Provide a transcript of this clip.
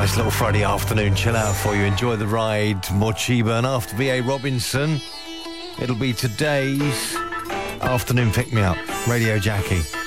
Nice little Friday afternoon chill out for you. Enjoy the ride. Mochiba, and after B.A. Robinson, it'll be today's afternoon pick-me-up. Radio Jackie.